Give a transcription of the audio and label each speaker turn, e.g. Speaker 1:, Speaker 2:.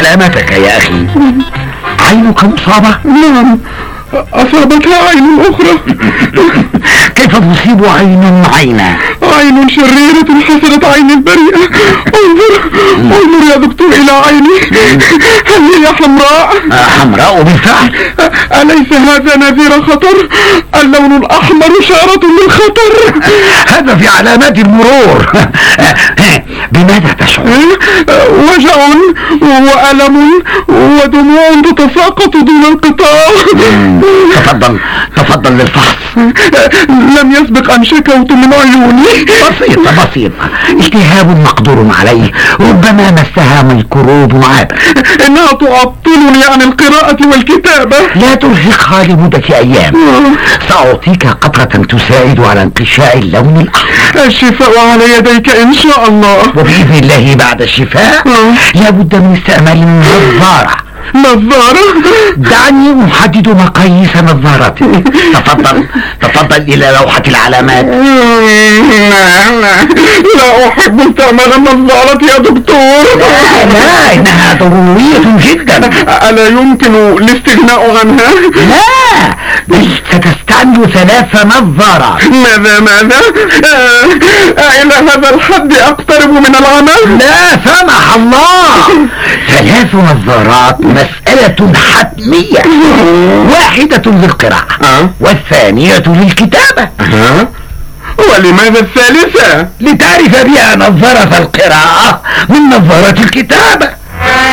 Speaker 1: سلامتك يا أخي. عينك مصابة؟
Speaker 2: نعم، أصابتها عين أخرى.
Speaker 1: كيف تصيب عين عينا؟
Speaker 2: عين شريرة حسدت عيني البريئة. انظر يا دكتور إلى عيني، هل هي حمراء؟
Speaker 1: حمراء بالفعل.
Speaker 2: أليس هذا نذير خطر؟ اللون الأحمر إشارة للخطر.
Speaker 1: هذا في علامات المرور. بماذا تشعر؟
Speaker 2: وجع وألم ودموع تتساقط دون انقطاع.
Speaker 1: تفضل للفحص.
Speaker 2: لم يسبق أن شكوت من عيوني.
Speaker 1: بسيطة. التهاب مقدور عليه، ربما مسها ميكروب عابر.
Speaker 2: إنها تعطلني عن القراءة والكتابة.
Speaker 1: لا ترهقها لمدة أيام. سأعطيك قطرة تساعد على انقشاع اللون الأحمر.
Speaker 2: الشفاء على يديك إن شاء الله.
Speaker 1: وبإذن الله بعد الشفاء لابد من استعمال نظارة. دعني أحدد مقاييس نظارتي. تفضل إلى لوحة العلامات.
Speaker 2: لا أحب استعمال النظارة يا دكتور.
Speaker 1: لا، إنها ضرورية جدا.
Speaker 2: ألا يمكن الاستغناء عنها؟
Speaker 1: لا، بل ستستعمل 3 نظارات.
Speaker 2: ماذا؟ إلى هذا الحد أقترب من العمل؟
Speaker 1: لا سمح الله. 3 نظارات مسألة حتمية. واحدة للقراءة والثانية للكتابة.
Speaker 2: ولماذا الثالثة؟
Speaker 1: لتعرف بها نظارة القراءة من نظارة الكتابة.